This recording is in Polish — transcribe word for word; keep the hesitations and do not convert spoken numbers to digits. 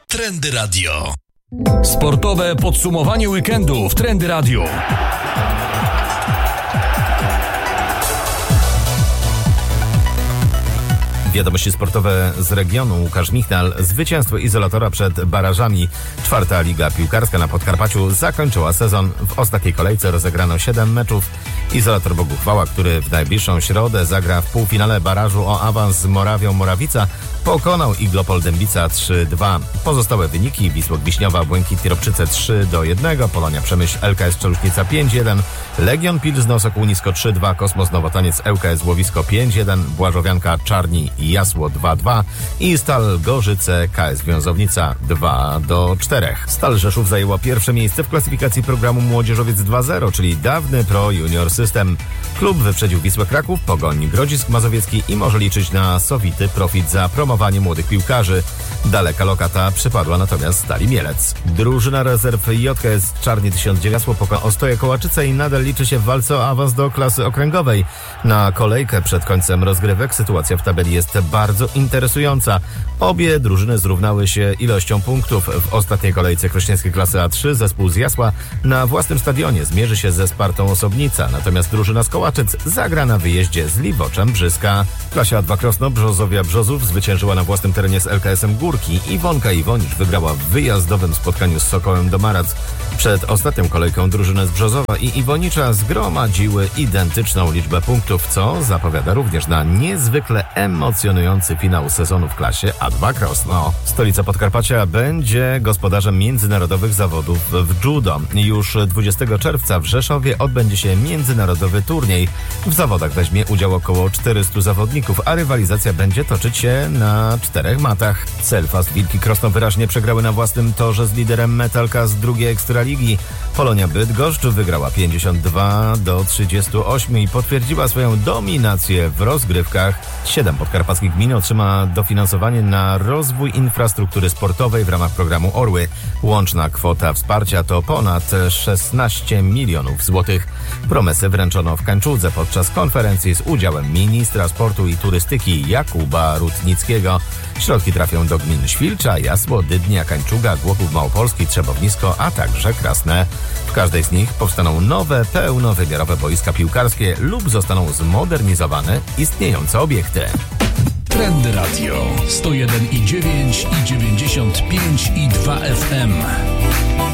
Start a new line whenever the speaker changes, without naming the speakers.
Trendy Radio.
Sportowe podsumowanie weekendu w Trendy Radio.
Wiadomości sportowe z regionu. Łukasz Michnal. Zwycięstwo Izolatora przed barażami. Czwarta liga piłkarska na Podkarpaciu zakończyła sezon. W ostatniej kolejce rozegrano siedem meczów. Izolator Boguchwała, który w najbliższą środę zagra w półfinale barażu o awans z Morawią Morawica, pokonał Iglopol Dębica trzy dwa. Pozostałe wyniki: Wisłok Wiśniowa Błękitni Ropczyce trzy do jednego, Polonia Przemyśl L K S Czeluśnica pięć jeden, Legion Pilzno Sokół Nisko trzy dwa, Kosmos Nowotaniec L K S Łowisko pięć jeden, Błażowianka Czarni Jasło dwa dwa i Stal Gorzyce K S Wiązownica dwa do czterech. Stal Rzeszów zajęła pierwsze miejsce w klasyfikacji programu Młodzieżowiec dwa zero, czyli dawny Pro Junior System. Klub wyprzedził Wisłę Kraków, Pogoń Grodzisk Mazowiecki i może liczyć na sowity profit za promowanie młodych piłkarzy. Daleka lokata przypadła natomiast Stali Mielec. Drużyna rezerw J K S Czarni tysiąc dziewięć pokonała Ostoję Kołaczyce i nadal liczy się w walce o awans do klasy okręgowej. Na kolejkę przed końcem rozgrywek sytuacja w tabeli jest bardzo interesująca. Obie drużyny zrównały się ilością punktów. W ostatniej kolejce krośnieńskiej klasy A trzy zespół z Jasła na własnym stadionie zmierzy się ze Spartą Osobnica, natomiast drużyna z Kołaczyc zagra na wyjeździe z Liwoczem Brzyska. W klasie A dwa Krosno Brzozowia Brzozów zwyciężyła na własnym terenie z L K S-em Górki. Iwonka Iwonicz wygrała w wyjazdowym spotkaniu z Sokołem Domarac. Przed ostatnią kolejką drużyny z Brzozowa i Iwonicza zgromadziły identyczną liczbę punktów, co zapowiada również na niezwykle emocjonujący finał sezonu w klasie A dwa Krosno. Stolica Podkarpacia będzie gospodarzem międzynarodowych zawodów w judo. Już dwudziestego czerwca w Rzeszowie odbędzie się międzynarodowy turniej. W zawodach weźmie udział około czterystu zawodników, a rywalizacja będzie toczyć się na czterech matach. Selfast Wilki Krosno wyraźnie przegrały na własnym torze z liderem Metalka z drugiej Ekstraligi. Polonia Bydgoszcz wygrała pięćdziesiąt dwa do trzydziestu ośmiu i potwierdziła swoją dominację w rozgrywkach. Siedem podkarpackich gmin otrzyma dofinansowanie na rozwój infrastruktury sportowej w ramach programu Orły. Łączna kwota wsparcia to ponad szesnaście milionów złotych. Promesy wręczono w Kańczudze podczas konferencji z udziałem ministra sportu i turystyki Jakuba Rutnickiego. Środki trafią do gmin Świlcza, Jasło, Dydnia, Kańczuga, Głogów Małopolski, Trzebownisko, a także Krasne. W każdej z nich powstaną nowe, pełnowymiarowe boiska piłkarskie lub zostaną zmodernizowane istniejące obiekty.
Trendy Radio sto jeden i dziewięć i dziewięćdziesiąt pięć i dwa F M.